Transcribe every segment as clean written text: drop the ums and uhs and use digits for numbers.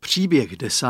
Příběh 10.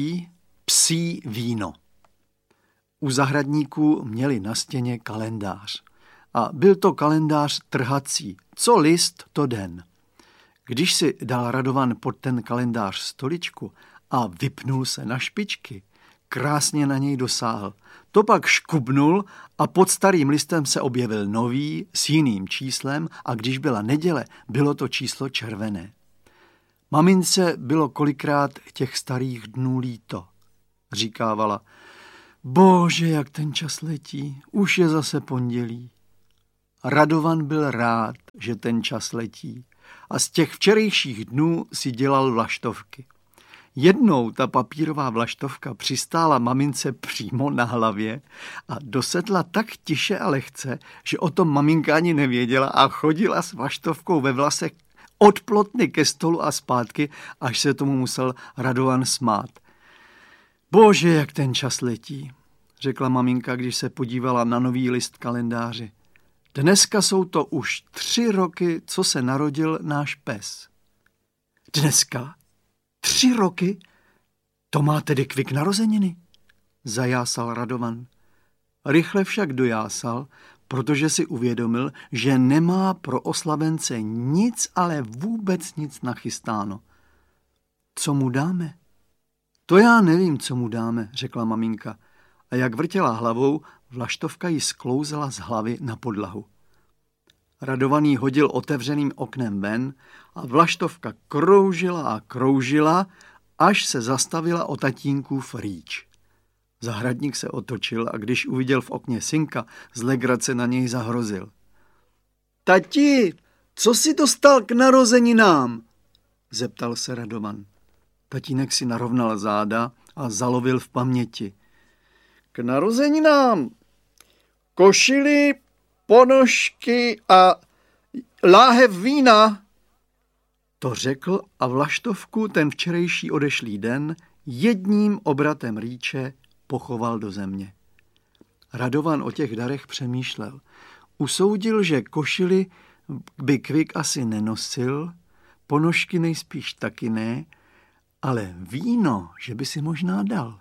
Psí víno. U zahradníků měli na stěně kalendář. A byl to kalendář trhací. Co list, to den. Když si dal Radovan pod ten kalendář stoličku a vypnul se na špičky, krásně na něj dosáhl. To pak škubnul a pod starým listem se objevil nový s jiným číslem a když byla neděle, bylo to číslo červené. Mamince bylo kolikrát těch starých dnů líto. Říkávala, bože, jak ten čas letí, už je zase pondělí. Radovan byl rád, že ten čas letí a z těch včerejších dnů si dělal vlaštovky. Jednou ta papírová vlaštovka přistála mamince přímo na hlavě a dosedla tak tiše a lehce, že o tom maminka ani nevěděla a chodila s vlaštovkou ve vlasech od plotny ke stolu a zpátky, až se tomu musel Radovan smát. Bože, jak ten čas letí, řekla maminka, když se podívala na nový list kalendáře. Dneska jsou to už 3 roky, co se narodil náš pes. Dneska? 3 roky? To má tedy Kvik narozeniny? Zajásal Radovan. Rychle však dojásal, protože si uvědomil, že nemá pro oslavence nic, ale vůbec nic nachystáno. Co mu dáme? To já nevím, co mu dáme, řekla maminka. A jak vrtěla hlavou, vlaštovka jí sklouzela z hlavy na podlahu. Radovan jí hodil otevřeným oknem ven a vlaštovka kroužila a kroužila, až se zastavila o tatínkův rýč. Zahradník se otočil a když uviděl v okně synka, z legrace na něj zahrozil. Tati, co jsi dostal k narozeninám? Zeptal se Radovan. Tatínek si narovnal záda a zalovil v paměti. K narozeninám košili, ponožky a láhev vína. To řekl a vlaštovku ten včerejší odešlý den jedním obratem rýče pochoval do země. Radovan o těch darech přemýšlel. Usoudil, že košili by Kvik asi nenosil, ponožky nejspíš taky ne, ale víno, že by si možná dal.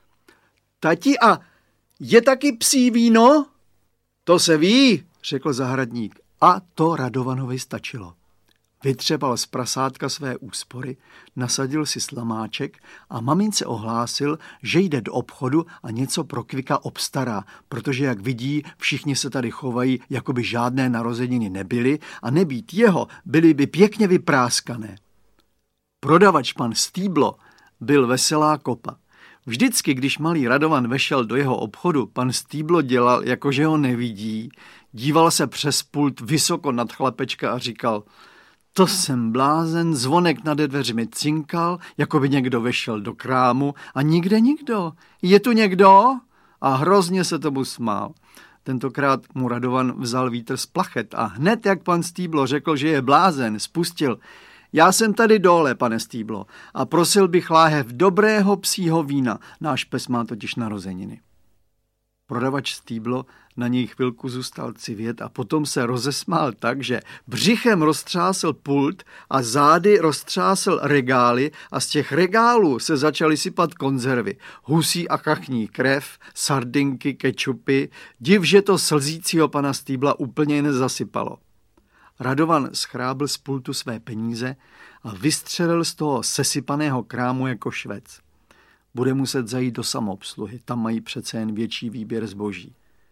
Tati, a je taky psí víno? To se ví, řekl zahradník. A to Radovanovi stačilo. Vytřebal z prasátka své úspory, nasadil si slamáček a mamince ohlásil, že jde do obchodu a něco pro Kvika obstará, protože, jak vidí, všichni se tady chovají, jako by žádné narozeniny nebyly a nebýt jeho, byly by pěkně vypráskané. Prodavač pan Stýblo byl veselá kopa. Vždycky, když malý Radovan vešel do jeho obchodu, pan Stýblo dělal, jakože ho nevidí, díval se přes pult vysoko nad chlapečka a říkal, to jsem blázen, zvonek nad dveřmi cinkal, jako by někdo vešel do krámu a nikde nikdo. Je tu někdo? A hrozně se tomu smál. Tentokrát mu Radovan vzal vítr z plachet a hned, jak pan Stýblo řekl, že je blázen, spustil. Já jsem tady dole, pane Stýblo, a prosil bych láhev dobrého psího vína. Náš pes má totiž narozeniny. Prodavač Stýblo na něj chvilku zůstal civět a potom se rozesmál tak, že břichem roztřásl pult a zády roztřásl regály a z těch regálů se začaly sypat konzervy, husí a kachní krev, sardinky, kečupy. Div, že to slzícího pana Stýbla úplně nezasypalo. Radovan schrábl z pultu své peníze a vystřelil z toho sesypaného krámu jako švec. Bude muset zajít do samoobsluhy, tam mají přece jen větší výběr zboží.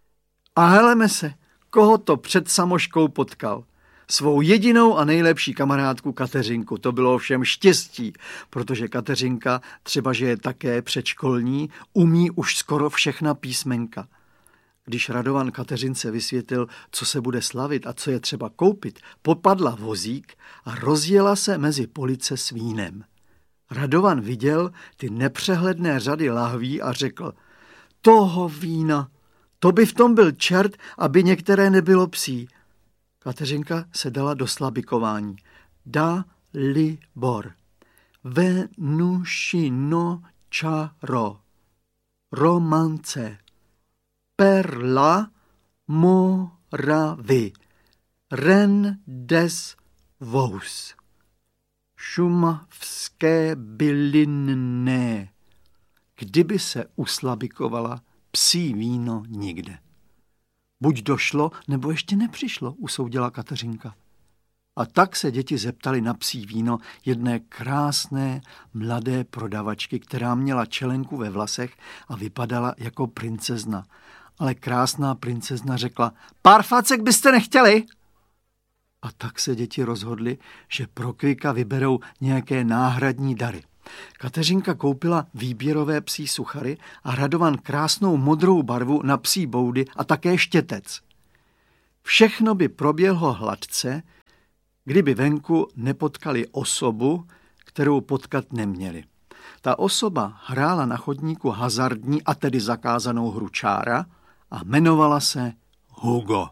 A heleme se, koho to před samoškou potkal. Svou jedinou a nejlepší kamarádku Kateřinku. To bylo ovšem štěstí, protože Kateřinka, třeba že je také předškolní, umí už skoro všechna písmenka. Když Radovan Kateřince vysvětlil, co se bude slavit a co je třeba koupit, popadla vozík a rozjela se mezi police s vínem. Radovan viděl ty nepřehledné řady lahví a řekl, toho vína, to by v tom byl čert, aby některé nebylo psí. Kateřinka se dala do slabikování. Dalibor. Venušino čaro. Romance. Perla Moravy. Ren des Vous. Šumavský. pské bylinné. Kdyby se uslabikovala, psí víno nikde. Buď došlo, nebo ještě nepřišlo, usoudila Kateřinka. A tak se děti zeptali na psí víno jedné krásné mladé prodavačky, která měla čelenku ve vlasech a vypadala jako princezna. Ale krásná princezna řekla, pár facek byste nechtěli? A tak se děti rozhodly, že pro Kvika vyberou nějaké náhradní dary. Kateřinka koupila výběrové psí suchary a Radovan krásnou modrou barvu na psí boudy a také štětec. Všechno by proběhlo hladce, kdyby venku nepotkali osobu, kterou potkat neměli. Ta osoba hrála na chodníku hazardní a tedy zakázanou hru čára a jmenovala se Hugo.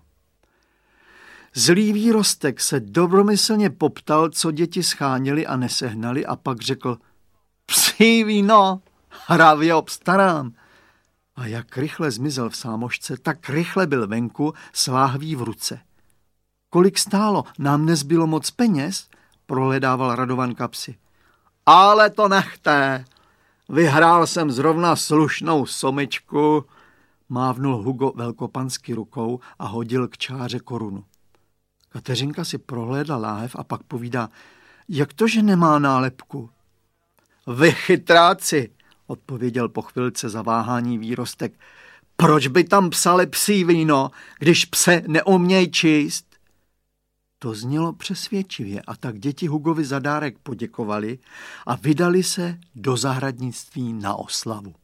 Zlý výrostek se dobromyslně poptal, co děti scháněli a nesehnali a pak řekl, psí víno, hravě obstarám. A jak rychle zmizel v sámošce, tak rychle byl venku s láhví v ruce. Kolik stálo, nám nezbylo moc peněz, prohledával Radovan kapsy. Ale to nechte, vyhrál jsem zrovna slušnou somičku, mávnul Hugo velkopansky rukou a hodil k čáře korunu. Kateřinka si prohlédla láhev a pak povídá, jak to, že nemá nálepku? Vy chytráci, odpověděl po chvilce zaváhání výrostek, proč by tam psali psí víno, když pse neumějí číst? To znělo přesvědčivě a tak děti Hugovi za dárek poděkovali a vydali se do zahradnictví na oslavu.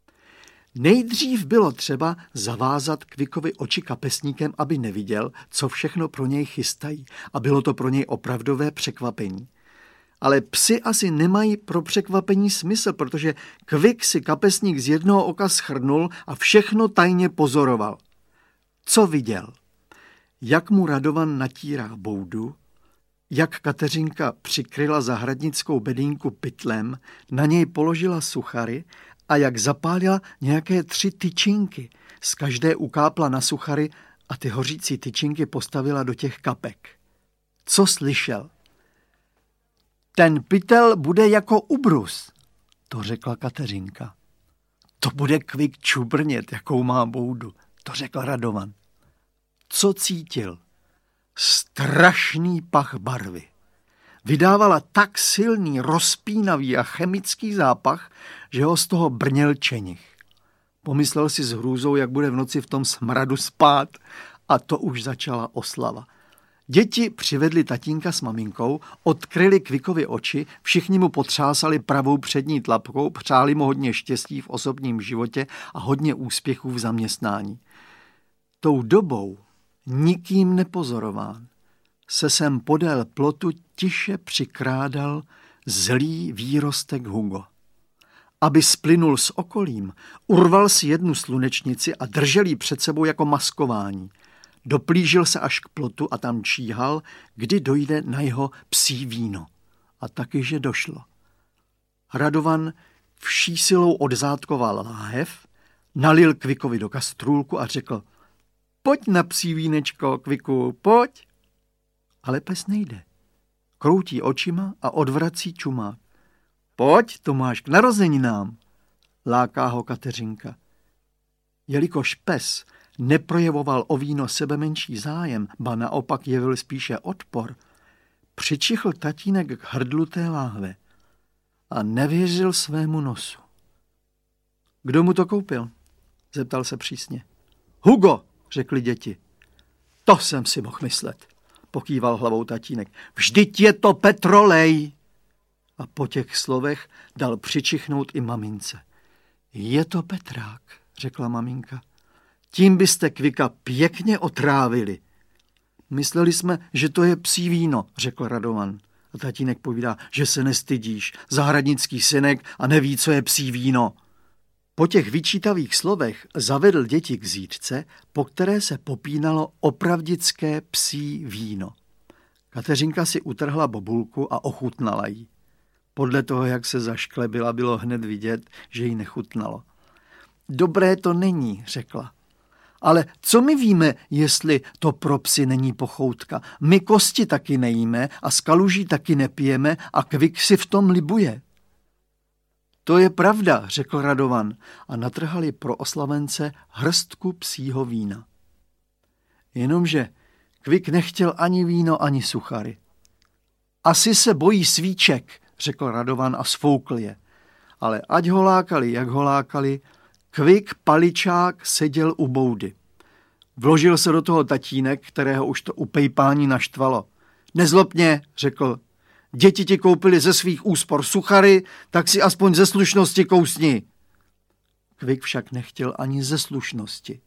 Nejdřív bylo třeba zavázat Kvikovi oči kapesníkem, aby neviděl, co všechno pro něj chystají, a bylo to pro něj opravdové překvapení. Ale psi asi nemají pro překvapení smysl, protože Kvik si kapesník z jednoho oka shrnul a všechno tajně pozoroval. Co viděl? Jak mu Radovan natírá boudu, jak Kateřinka přikryla zahradnickou bedínku pytlem, na něj položila suchary a jak zapálila nějaké 3 tyčinky. Z každé ukápla na suchary a ty hořící tyčinky postavila do těch kapek. Co slyšel? Ten pytel bude jako ubrus, to řekla Kateřinka. To bude Kvik čubrnět, jakou má boudu, to řekl Radovan. Co cítil? Strašný pach barvy. Vydávala tak silný, rozpínavý a chemický zápach, že ho z toho brněl čenich. Pomyslel si s hrůzou, jak bude v noci v tom smradu spát, a to už začala oslava. Děti přivedli tatínka s maminkou, odkryli Kvikovi oči, všichni mu potřásali pravou přední tlapkou, přáli mu hodně štěstí v osobním životě a hodně úspěchů v zaměstnání. Tou dobou, nikým nepozorován, se sem podél plotu tiše přikrádal zlý výrostek Hugo. Aby splynul s okolím, urval si jednu slunečnici a držel ji před sebou jako maskování. Doplížil se až k plotu a tam číhal, kdy dojde na jeho psí víno. A taky, že došlo. Radovan vší silou odzátkoval láhev, nalil Kvikovi do kastrůlku a řekl, pojď na psí vínečko, Kviku, pojď. Ale pes nejde. Kroutí očima a odvrací čumák. Pojď, Tomáš, k narozeninám, láká ho Kateřinka. Jelikož pes neprojevoval o víno sebemenší zájem, ba naopak jevil spíše odpor, přičichl tatínek k hrdlu té láhve a nevěřil svému nosu. Kdo mu to koupil? Zeptal se přísně. Hugo, řekli děti. To jsem si mohl myslet, pokýval hlavou tatínek. Vždyť je to petrolej. A po těch slovech dal přičichnout i mamince. Je to Petrák, řekla maminka. Tím byste Kvika pěkně otrávili. Mysleli jsme, že to je psí víno, řekl Radovan. A tatínek povídá, že se nestydíš, zahradnický synek a neví, co je psí víno. Po těch vyčítavých slovech zavedl děti k zítce, po které se popínalo opravdické psí víno. Kateřinka si utrhla bobulku a ochutnala ji. Podle toho, jak se zašklebila, bylo hned vidět, že jí nechutnalo. Dobré to není, řekla. Ale co my víme, jestli to pro psy není pochoutka? My kosti taky nejíme a z kaluží taky nepijeme a Kvik si v tom libuje. To je pravda, řekl Radovan a natrhali pro oslavence hrstku psího vína. Jenomže Kvik nechtěl ani víno, ani suchary. Asi se bojí svíček, řekl Radovan a sfoukl je. Ale ať ho lákali, jak ho lákali, Kvik paličák seděl u boudy. Vložil se do toho tatínek, kterého už to upejpání naštvalo. Nezlob mě, řekl. Děti ti koupili ze svých úspor suchary, tak si aspoň ze slušnosti kousni. Kvik však nechtěl ani ze slušnosti.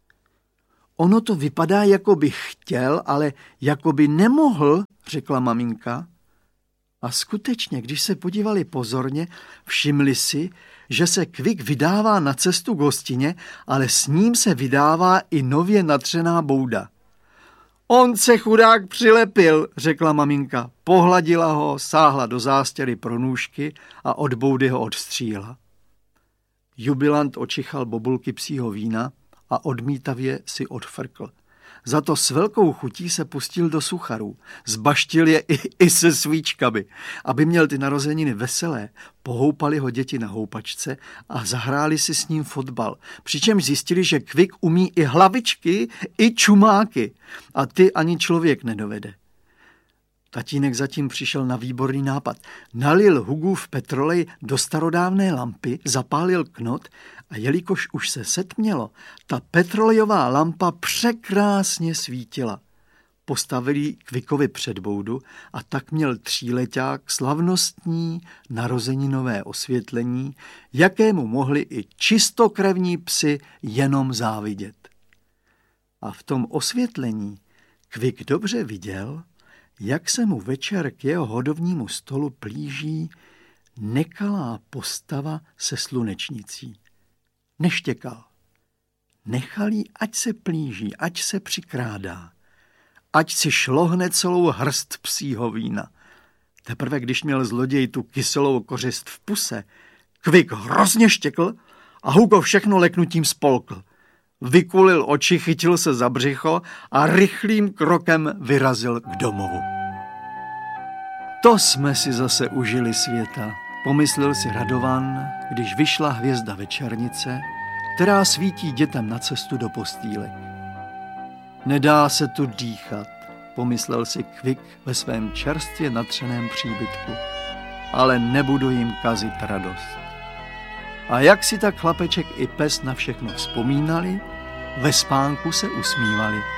Ono to vypadá, jako by chtěl, ale jako by nemohl, řekla maminka. A skutečně, když se podívali pozorně, všimli si, že se Kvik vydává na cestu k hostině, ale s ním se vydává i nově natřená bouda. On se chudák přilepil, řekla maminka. Pohladila ho, sáhla do zástěry pro nůžky a od boudy ho odstříhla. Jubilant očichal bobulky psího vína a odmítavě si odfrkl. Za to s velkou chutí se pustil do sucharů. Zbaštil je i se svíčkami. Aby měl ty narozeniny veselé, pohoupali ho děti na houpačce a zahráli si s ním fotbal. Přičemž zjistili, že Kvik umí i hlavičky, i čumáky. A ty ani člověk nedovede. Tatínek zatím přišel na výborný nápad. Nalil Hugův petrolej do starodávné lampy, zapálil knot a jelikož už se setmělo, ta petrolejová lampa překrásně svítila. Postavili Kvikovi před boudu a tak měl tříleťák slavnostní narozeninové osvětlení, jakému mohli i čistokrevní psi jenom závidět. A v tom osvětlení Kvik dobře viděl, jak se mu večer k jeho hodovnímu stolu plíží nekalá postava se slunečnicí. Neštěkal. Nechal jí, ať se plíží, ať se přikrádá, ať si šlohne celou hrst psího vína. Teprve když měl zloděj tu kyselou kořist v puse, Kvik hrozně štěkl a Hugo všechno leknutím spolkl. Vykulil oči, chytil se za břicho a rychlým krokem vyrazil k domovu. To jsme si zase užili světa, pomyslel si Radovan, když vyšla hvězda večernice, která svítí dětem na cestu do postýlek. Nedá se tu dýchat, pomyslel si Kvik ve svém čerstvě natřeném příbytku, ale nebudu jim kazit radost. A jak si tak chlapeček i pes na všechno vzpomínali, ve spánku se usmívali.